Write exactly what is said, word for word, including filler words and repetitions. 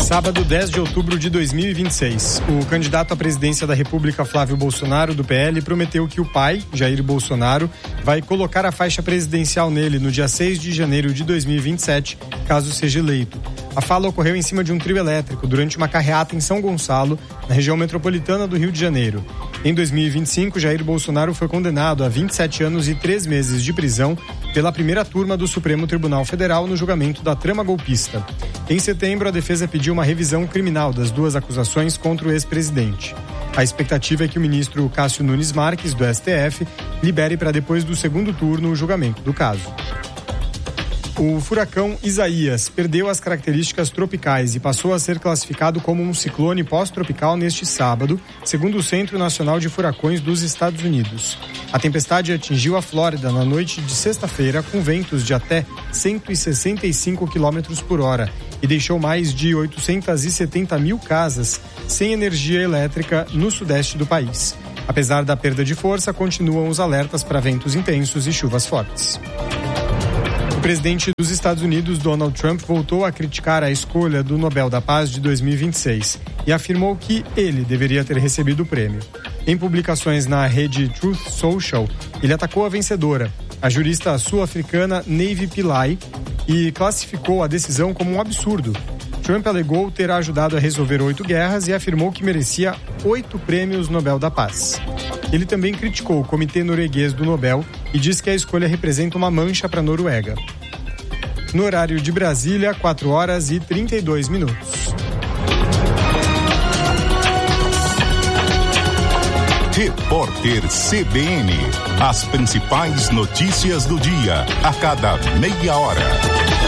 Sábado, dez de outubro de dois mil e vinte e seis, o candidato à presidência da República, Flávio Bolsonaro, do P L, prometeu que o pai, Jair Bolsonaro, vai colocar a faixa presidencial nele no dia seis de janeiro de dois mil e vinte e sete, caso seja eleito. A fala ocorreu em cima de um trio elétrico durante uma carreata em São Gonçalo, na região metropolitana do Rio de Janeiro. Em dois mil e vinte e cinco, Jair Bolsonaro foi condenado a vinte e sete anos e três meses de prisão pela primeira turma do Supremo Tribunal Federal no julgamento da trama golpista. Em setembro, a defesa pediu uma revisão criminal das duas acusações contra o ex-presidente. A expectativa é que o ministro Cássio Nunes Marques, do S T F, libere para depois do segundo turno o julgamento do caso. O furacão Isaías perdeu as características tropicais e passou a ser classificado como um ciclone pós-tropical neste sábado, segundo o Centro Nacional de Furacões dos Estados Unidos. A tempestade atingiu a Flórida na noite de sexta-feira com ventos de até cento e sessenta e cinco quilômetros por hora e deixou mais de oitocentas e setenta mil casas sem energia elétrica no sudeste do país. Apesar da perda de força, continuam os alertas para ventos intensos e chuvas fortes. O presidente dos Estados Unidos, Donald Trump, voltou a criticar a escolha do Nobel da Paz de dois mil e vinte e seis e afirmou que ele deveria ter recebido o prêmio. Em publicações na rede Truth Social, ele atacou a vencedora, a jurista sul-africana Navi Pillay, e classificou a decisão como um absurdo. Trump alegou ter ajudado a resolver oito guerras e afirmou que merecia oito prêmios Nobel da Paz. Ele também criticou o Comitê Norueguês do Nobel e disse que a escolha representa uma mancha para a Noruega. No horário de Brasília, quatro horas e trinta e dois minutos. Repórter C B N. As principais notícias do dia, a cada meia hora.